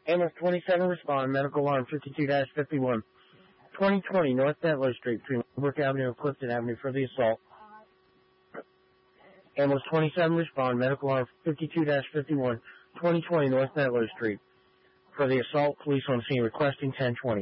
Ambulance 27 respond, medical alarm 52-51. 2020 North Detlow Street between Brook Avenue and Clifton Avenue for the assault. Ambulance 27 respond, medical alarm 52-51. 2020 North Detlow Street for the assault. Police on scene requesting 1020.